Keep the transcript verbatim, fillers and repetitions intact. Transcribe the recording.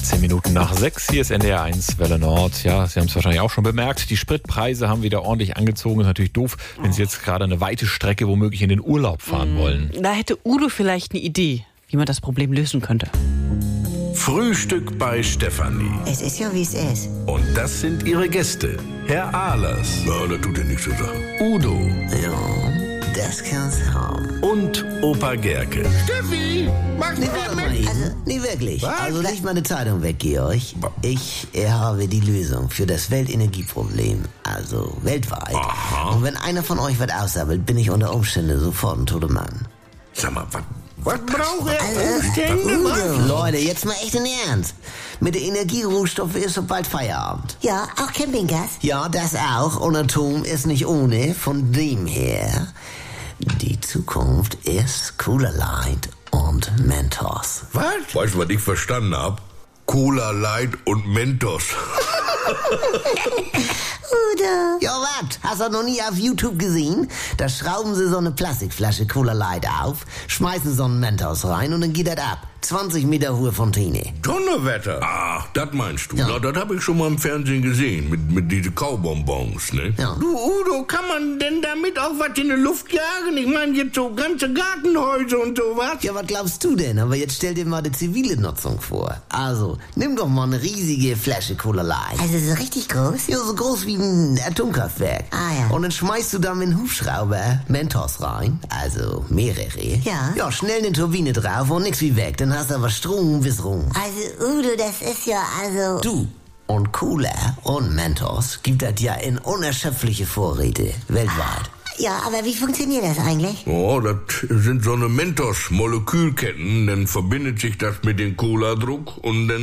Zehn Minuten nach sechs, hier ist N D R eins Welle Nord. Ja, Sie haben es wahrscheinlich auch schon bemerkt, die Spritpreise haben wieder ordentlich angezogen. Ist natürlich doof, wenn Sie jetzt gerade eine weite Strecke womöglich in den Urlaub fahren wollen. Da hätte Udo vielleicht eine Idee, wie man das Problem lösen könnte. Frühstück bei Stefanie. Es ist ja, wie es ist. Und das sind ihre Gäste. Herr Ahlers. Ja, das tut ja nichts zur Sache. Udo. Ja, das kann's haben. Und Opa Gerke. Steffi, machst du das mit? Also, nee, wirklich. Was? Also, leg mal eine Zeitung weg, Georg. Ich äh, habe die Lösung für das Weltenergieproblem. Also, weltweit. Aha. Und wenn einer von euch was aussammelt, bin ich unter Umständen sofort ein toter Mann. Sag mal, was, was braucht er? Umstände? Was? Leute, jetzt mal echt in Ernst. Mit der Energierohstoffe ist so bald Feierabend. Ja, auch Campinggas. Ja, das auch. Und Atom ist nicht ohne. Von dem her, die Zukunft ist Cooler Light und Mentos. Was? Weißt du, was ich verstanden hab? Cola Light und Mentos. Udo. Ja, was? Hast du noch nie auf YouTube gesehen? Da schrauben sie so eine Plastikflasche Cola Light auf, schmeißen so einen Mentos rein und dann geht das ab. zwanzig Meter hohe Fontäne. Donnerwetter. Ach, das meinst du. Ja. Na, das hab ich schon mal im Fernsehen gesehen, mit, mit diesen Kaubonbons, ne? Ja. Du, Udo, kann man denn damit auch was in die Luft jagen? Ich meine, jetzt so ganze Gartenhäuser und sowas. Ja, was glaubst du denn? Aber jetzt stell dir mal die zivile Nutzung vor. Also, nimm doch mal eine riesige Flasche Cola Light. Also so richtig groß? Ja, so groß wie ein Atomkraftwerk. Ah, ja. Und dann schmeißt du da mit einem Hubschrauber Mentos rein, also mehrere. Ja. Ja, schnell eine Turbine drauf und nix wie weg. Dann hast du aber Strom bis rum. Also Udo, das ist ja also... Du und Cola und Mentos gibt das ja in unerschöpfliche Vorräte weltweit. Ja, aber wie funktioniert das eigentlich? Oh, das sind so eine Mentos-Molekülketten, dann verbindet sich das mit dem Cola-Druck und dann